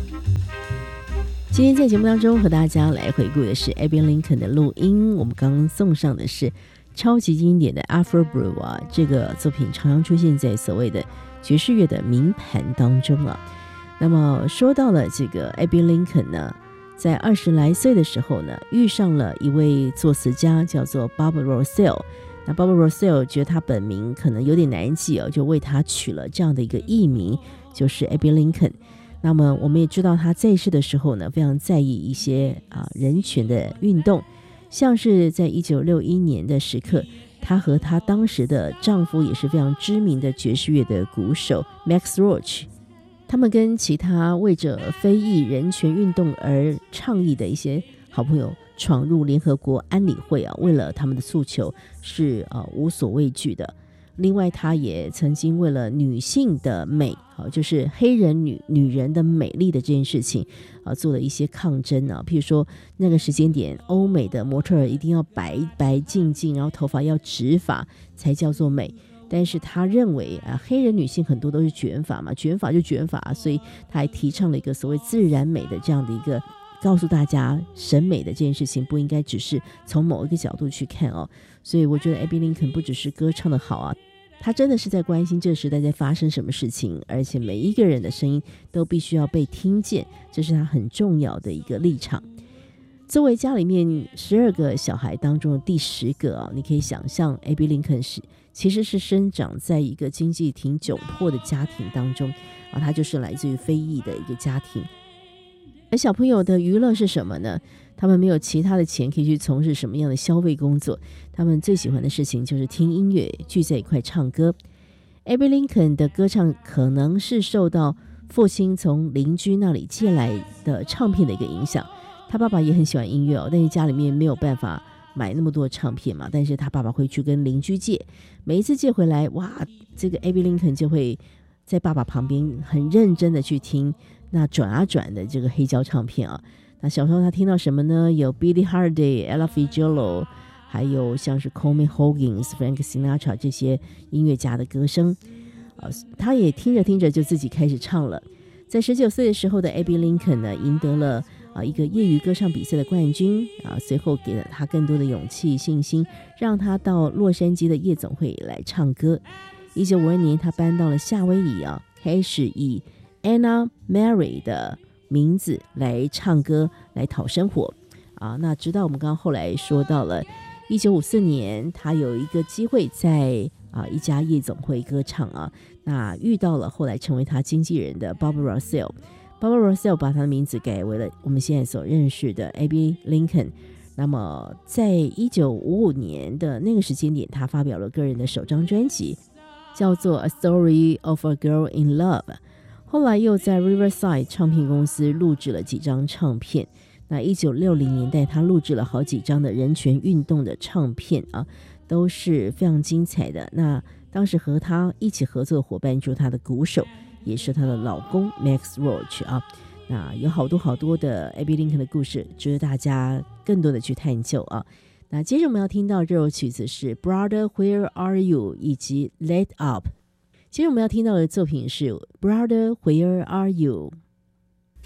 今天在节目当中和大家来回顾的是 Abbey Lincoln 的录音，我们刚刚送上的是超级经典的 Afro Blue 啊，这个作品常常出现在所谓的爵士乐的名盘当中啊。那么说到了这个 Abbey Lincoln 呢，在20来岁的时候呢，遇上了一位作词家叫做 Bob Rossell。那 Bob Rossell 觉得他本名可能有点难记哦，就为他取了这样的一个艺名，就是 Abbey Lincoln。那么我们也知道他在世的时候呢，非常在意一些人权的运动，像是在1961年的时刻，他和他当时的丈夫也是非常知名的爵士乐的鼓手 Max Roach， 他们跟其他为着非裔人权运动而倡议的一些好朋友闯入联合国安理会啊，为了他们的诉求是无所畏惧的。另外他也曾经为了女性的美，就是黑人女人的美丽的这件事情做了一些抗争啊。譬如说那个时间点，欧美的模特儿一定要白白净净，然后头发要直发才叫做美，但是他认为黑人女性很多都是卷发嘛，卷发就卷发，所以他还提倡了一个所谓自然美的这样的一个，告诉大家审美的这件事情不应该只是从某一个角度去看哦。所以我觉得 Abbey Lincoln 不只是歌唱的好啊，他真的是在关心这个时代在发生什么事情，而且每一个人的声音都必须要被听见，这是他很重要的一个立场。作为家里面12个小孩当中的第10个你可以想象 Abbey Lincoln 其实是生长在一个经济挺窘迫的家庭当中他就是来自于非裔的一个家庭。而小朋友的娱乐是什么呢？他们没有其他的钱可以去从事什么样的消费工作，他们最喜欢的事情就是听音乐，聚在一块唱歌。Abbey Lincoln 的歌唱可能是受到父亲从邻居那里借来的唱片的一个影响，他爸爸也很喜欢音乐但是家里面没有办法买那么多唱片嘛，但是他爸爸会去跟邻居借，每一次借回来，哇，这个 Abbey Lincoln 就会在爸爸旁边很认真的去听那转啊转的这个黑胶唱片那小时候他听到什么呢？有 Billie Holiday、Ella Fitzgerald， 还有像是 Coleman Hawkins、Frank Sinatra 这些音乐家的歌声他也听着听着就自己开始唱了。在19岁的时候的 Abbey Lincoln 呢，赢得了一个业余歌唱比赛的冠军随后给了他更多的勇气信心，让他到洛杉矶的夜总会来唱歌。1952年他搬到了夏威夷开始以 Anna Mary 的名字来唱歌来讨生活那直到我们刚刚后来说到了1954年他有一个机会在一家夜总会歌唱那遇到了后来成为他经纪人的 Bob Rossell。Bob Rossell 把他的名字改为了我们现在所认识的 Abbey Lincoln。那么在1955年的那个时间点，他发表了个人的首张专辑，叫做 A Story of a Girl in Love。 后来又在 Riverside 唱片公司录制了几张唱片。那1960年代他录制了好几张的人权运动的唱片都是非常精彩的。那当时和他一起合作的伙伴就是他的鼓手，也是他的老公 Max Roach 那有好多的 Abbey Lincoln 的故事值得大家更多的去探究那接着我们要听到这首曲子是 Brother Where Are You 以及 Let Up。接着我们要听到的作品是 Brother Where Are You。